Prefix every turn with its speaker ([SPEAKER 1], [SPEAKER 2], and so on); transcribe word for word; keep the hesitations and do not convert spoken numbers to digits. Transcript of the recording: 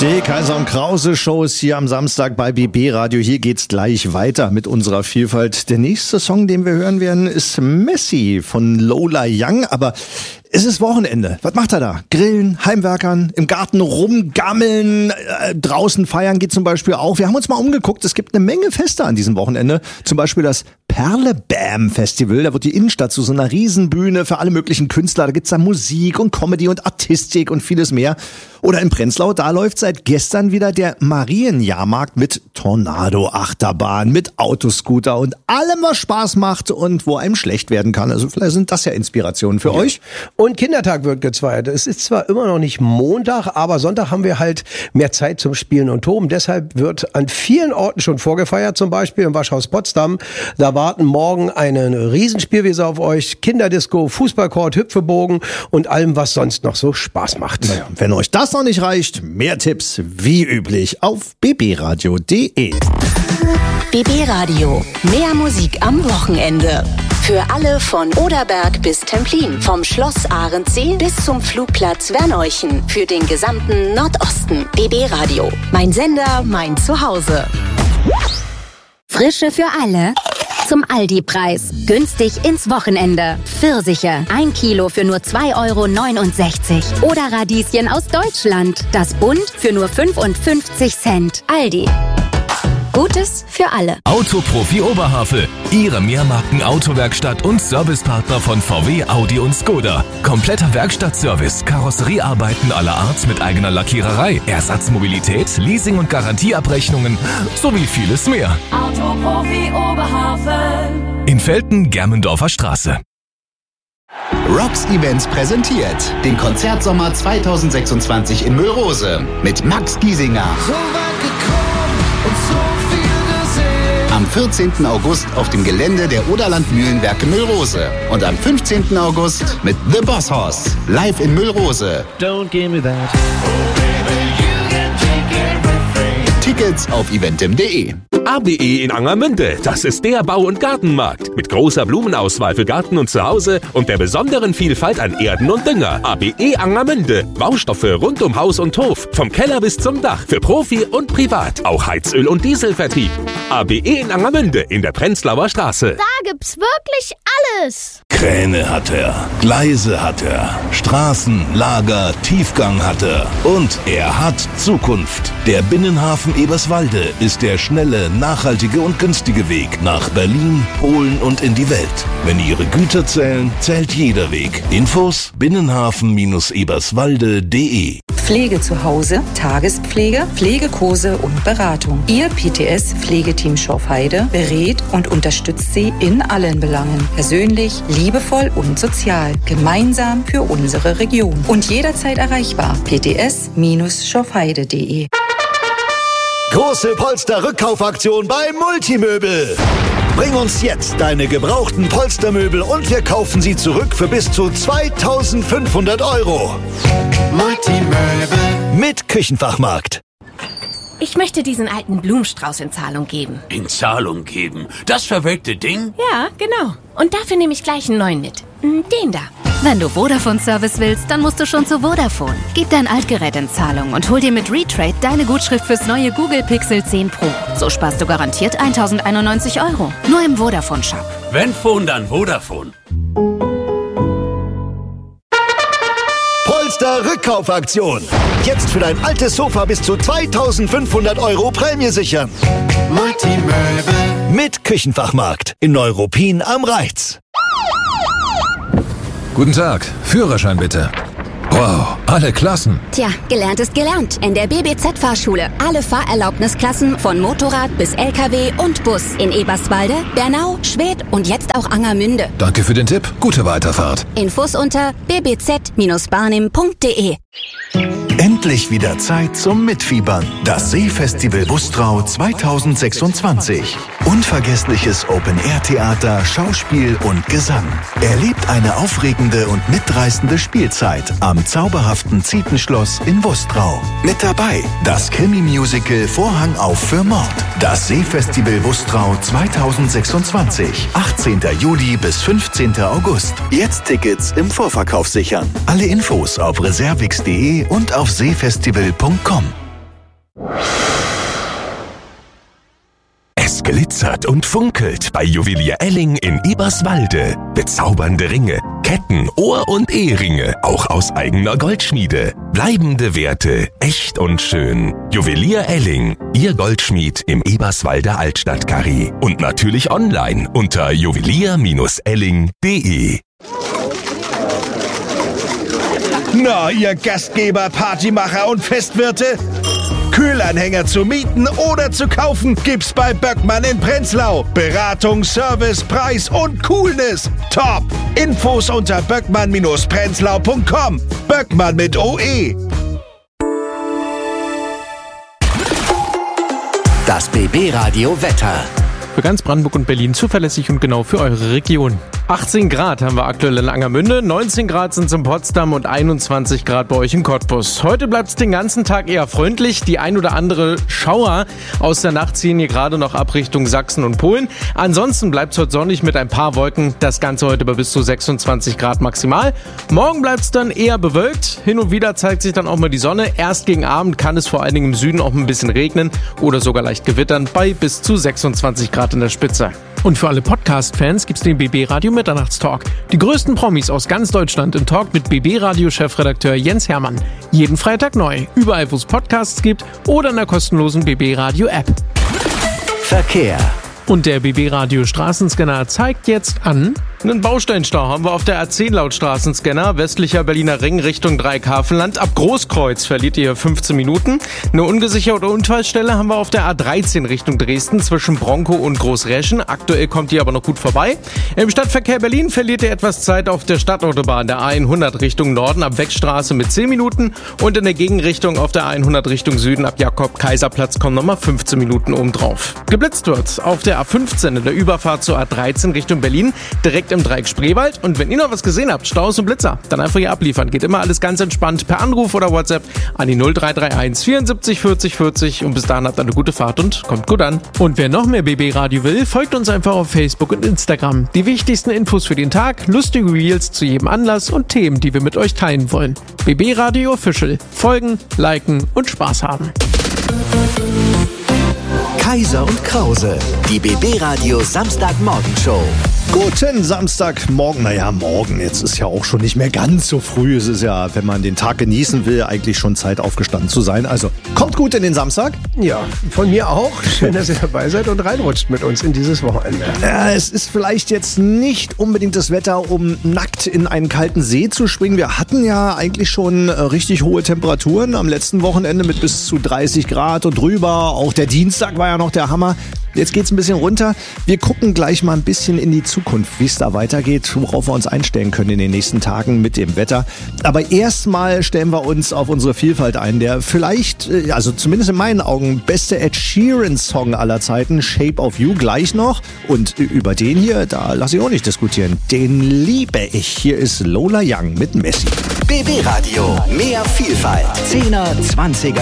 [SPEAKER 1] Die Kaiser und Krause Show ist hier am Samstag bei B B Radio. Hier geht's gleich weiter mit unserer Vielfalt. Der nächste Song, den wir hören werden, ist Messi von Lola Young. Aber es ist Wochenende. Was macht er da? Grillen, Heimwerkern, im Garten rumgammeln, äh, draußen feiern geht zum Beispiel auch. Wir haben uns mal umgeguckt. Es gibt eine Menge Feste an diesem Wochenende. Zum Beispiel das Perlebam Festival. Da wird die Innenstadt zu so einer Riesenbühne für alle möglichen Künstler. Da gibt's da Musik und Comedy und Artistik und vieles mehr. Oder in Prenzlau, da läuft seit gestern wieder der Marienjahrmarkt mit Tornado-Achterbahn, mit Autoscooter und allem, was Spaß macht und wo einem schlecht werden kann. Also vielleicht sind das ja Inspirationen für ja. euch.
[SPEAKER 2] Und Kindertag wird gezweit. Es ist zwar immer noch nicht Montag, aber Sonntag haben wir halt mehr Zeit zum Spielen und Toben. Deshalb wird an vielen Orten schon vorgefeiert, zum Beispiel im Waschhaus Potsdam. Da warten morgen eine Riesenspielwiese auf euch, Kinderdisco, Fußballcourt, Hüpfebogen und allem, was sonst noch so Spaß macht.
[SPEAKER 1] Naja, wenn euch das noch nicht reicht, mehr Tipps wie üblich auf b b radio punkt d e.
[SPEAKER 3] B B Radio. Mehr Musik am Wochenende. Für alle von Oderberg bis Templin. Vom Schloss Arendsee bis zum Flugplatz Werneuchen. Für den gesamten Nordosten. B B Radio. Mein Sender, mein Zuhause.
[SPEAKER 4] Frische für alle. Zum Aldi-Preis. Günstig ins Wochenende. Pfirsiche. Ein Kilo für nur zwei Euro neunundsechzig. Oder Radieschen aus Deutschland. Das Bund für nur fünfundfünfzig Cent. Aldi. Gutes für alle.
[SPEAKER 5] Autoprofi Oberhavel. Ihre Mehrmarken-Autowerkstatt und Servicepartner von V W, Audi und Skoda. Kompletter Werkstattservice, Karosseriearbeiten aller Art mit eigener Lackiererei, Ersatzmobilität, Leasing- und Garantieabrechnungen sowie vieles mehr.
[SPEAKER 6] Autoprofi Oberhavel.
[SPEAKER 5] In Velten, Germendorfer Straße.
[SPEAKER 7] Rocks Events präsentiert den Konzertsommer zweitausendsechsundzwanzig in Müllrose mit Max Giesinger.
[SPEAKER 6] So weit gekommen und so
[SPEAKER 7] am vierzehnten August auf dem Gelände der Oderland Mühlenwerke Müllrose. Und am fünfzehnten August mit The Boss Hoss live in Müllrose.
[SPEAKER 8] Don't give me that.
[SPEAKER 7] Tickets auf eventim punkt de.
[SPEAKER 9] A B E in Angermünde, das ist der Bau- und Gartenmarkt. Mit großer Blumenauswahl für Garten und Zuhause und der besonderen Vielfalt an Erden und Dünger. A B E Angermünde, Baustoffe rund um Haus und Hof. Vom Keller bis zum Dach, für Profi und Privat. Auch Heizöl- und Dieselvertrieb. A B E in Angermünde in der Prenzlauer Straße.
[SPEAKER 10] Da gibt's wirklich alles.
[SPEAKER 11] Kräne hat er, Gleise hat er, Straßen, Lager, Tiefgang hat er. Und er hat Zukunft. Der Binnenhafen Eberswalde ist der schnelle, nachhaltige und günstige Weg nach Berlin, Polen und in die Welt. Wenn Ihre Güter zählen, zählt jeder Weg. Infos binnenhafen eberswalde punkt de.
[SPEAKER 12] Pflege zu Hause, Tagespflege, Pflegekurse und Beratung. Ihr P T S-Pflegeteam Schorfheide berät und unterstützt Sie in allen Belangen. Persönlich, liebevoll und sozial. Gemeinsam für unsere Region. Und jederzeit erreichbar. p t s schorfheide punkt de.
[SPEAKER 13] Große Polster-Rückkaufaktion bei Multimöbel. Bring uns jetzt deine gebrauchten Polstermöbel und wir kaufen sie zurück für bis zu zweitausendfünfhundert Euro. Multimöbel mit Küchenfachmarkt.
[SPEAKER 14] Ich möchte diesen alten Blumenstrauß in Zahlung geben.
[SPEAKER 15] In Zahlung geben? Das verwelkte Ding?
[SPEAKER 14] Ja, genau. Und dafür nehme ich gleich einen neuen mit. Den da.
[SPEAKER 4] Wenn du Vodafone-Service willst, dann musst du schon zu Vodafone. Gib dein Altgerät in Zahlung und hol dir mit Retrade deine Gutschrift fürs neue Google Pixel zehn Pro. So sparst du garantiert eintausendeinundneunzig Euro. Nur im Vodafone-Shop.
[SPEAKER 15] Wenn Phone, dann Vodafone.
[SPEAKER 13] Polster-Rückkaufaktion. Jetzt für dein altes Sofa bis zu zweitausendfünfhundert Euro Prämie sichern. Multimöbel mit Küchenfachmarkt in Neuruppin am Reiz.
[SPEAKER 16] Guten Tag, Führerschein bitte. Wow, alle Klassen.
[SPEAKER 4] Tja, gelernt ist gelernt. In der B B Z-Fahrschule. Alle Fahrerlaubnisklassen von Motorrad bis L K W und Bus. In Eberswalde, Bernau, Schwedt und jetzt auch Angermünde.
[SPEAKER 16] Danke für den Tipp. Gute Weiterfahrt.
[SPEAKER 4] Infos unter b b z barnim punkt de.
[SPEAKER 17] Endlich wieder Zeit zum Mitfiebern. Das Seefestival Bustrau zweitausendsechsundzwanzig. Unvergessliches Open-Air-Theater, Schauspiel und Gesang. Erlebt eine aufregende und mitreißende Spielzeit am zauberhaften Zietenschloss in Bustrau. Mit dabei das Krimi-Musical Vorhang auf für Mord. Das Seefestival Bustrau zweitausendsechsundzwanzig. achtzehnten Juli bis fünfzehnten August. Jetzt Tickets im Vorverkauf sichern. Alle Infos auf reservix punkt de und auf seefestival punkt com.
[SPEAKER 5] Es glitzert und funkelt bei Juwelier Elling in Eberswalde. Bezaubernde Ringe, Ketten, Ohr- und Eheringe, auch aus eigener Goldschmiede. Bleibende Werte, echt und schön. Juwelier Elling, Ihr Goldschmied im Eberswalder Altstadt-Karree. Und natürlich online unter juwelier Elling punkt de.
[SPEAKER 8] Na, ihr Gastgeber, Partymacher und Festwirte? Kühlanhänger zu mieten oder zu kaufen gibt's bei Böckmann in Prenzlau. Beratung, Service, Preis und Coolness. Top! Infos unter böckmann Bindestrich prenzlau punkt com. Böckmann mit O E.
[SPEAKER 18] Das B B-Radio Wetter.
[SPEAKER 19] Für ganz Brandenburg und Berlin zuverlässig und genau für eure Region. achtzehn Grad haben wir aktuell in Angermünde, neunzehn Grad sind es in Potsdam und einundzwanzig Grad bei euch in Cottbus. Heute bleibt es den ganzen Tag eher freundlich. Die ein oder andere Schauer aus der Nacht ziehen hier gerade noch ab Richtung Sachsen und Polen. Ansonsten bleibt es heute sonnig mit ein paar Wolken. Das Ganze heute bei bis zu sechsundzwanzig Grad maximal. Morgen bleibt es dann eher bewölkt. Hin und wieder zeigt sich dann auch mal die Sonne. Erst gegen Abend kann es vor allen Dingen im Süden auch ein bisschen regnen oder sogar leicht gewittern bei bis zu sechsundzwanzig Grad in der Spitze. Und für alle Podcast-Fans gibt's den B B-Radio Mitternachtstalk. Die größten Promis aus ganz Deutschland im Talk mit B B-Radio-Chefredakteur Jens Hermann. Jeden Freitag neu, überall wo es Podcasts gibt oder in der kostenlosen B B-Radio-App.
[SPEAKER 18] Verkehr.
[SPEAKER 19] Und der B B-Radio Straßenscanner zeigt jetzt an, einen Bausteinstau haben wir auf der A zehn laut Straßenscanner, westlicher Berliner Ring Richtung Dreighafenland. Ab Großkreuz verliert ihr fünfzehn Minuten. Eine ungesicherte Unfallstelle haben wir auf der A dreizehn Richtung Dresden zwischen Bronkow und Großräschen. Aktuell kommt ihr aber noch gut vorbei. Im Stadtverkehr Berlin verliert ihr etwas Zeit auf der Stadtautobahn der A hundert Richtung Norden ab Wegstraße mit zehn Minuten und in der Gegenrichtung auf der A hundert Richtung Süden ab Jakob-Kaiser-Platz kommen nochmal fünfzehn Minuten obendrauf. Geblitzt wird auf der A fünfzehn in der Überfahrt zur A dreizehn Richtung Berlin, direkt im Dreieck Spreewald. Und wenn ihr noch was gesehen habt, Staus und Blitzer, dann einfach hier abliefern. Geht immer alles ganz entspannt per Anruf oder WhatsApp an die null drei drei eins vierundsiebzig vierzig vierzig und bis dahin habt ihr eine gute Fahrt und kommt gut an. Und wer noch mehr B B-Radio will, folgt uns einfach auf Facebook und Instagram. Die wichtigsten Infos für den Tag, lustige Reels zu jedem Anlass und Themen, die wir mit euch teilen wollen. B B-Radio Official. Folgen, liken und Spaß haben.
[SPEAKER 18] Kaiser und Krause, die B B-Radio Samstagmorgenshow.
[SPEAKER 1] Guten Samstagmorgen. Naja, morgen. Jetzt ist ja auch schon nicht mehr ganz so früh. Es ist ja, wenn man den Tag genießen will, eigentlich schon Zeit aufgestanden zu sein. Also kommt gut in den Samstag.
[SPEAKER 2] Ja, von mir auch. Schön, dass ihr dabei seid und reinrutscht mit uns in dieses Wochenende.
[SPEAKER 1] Ja, es ist vielleicht jetzt nicht unbedingt das Wetter, um nackt in einen kalten See zu springen. Wir hatten ja eigentlich schon richtig hohe Temperaturen am letzten Wochenende mit bis zu dreißig Grad und drüber. Auch der Dienstag war ja noch der Hammer. Jetzt geht's ein bisschen runter. Wir gucken gleich mal ein bisschen in die Zukunft, wie es da weitergeht, worauf wir uns einstellen können in den nächsten Tagen mit dem Wetter. Aber erstmal stellen wir uns auf unsere Vielfalt ein. Der vielleicht, also zumindest in meinen Augen, beste Ed Sheeran-Song aller Zeiten, Shape of You, gleich noch. Und über den hier, da lasse ich auch nicht diskutieren. Den liebe ich. Hier ist Lola Young mit Messi.
[SPEAKER 18] B B-Radio, mehr Vielfalt. zehner, zwanziger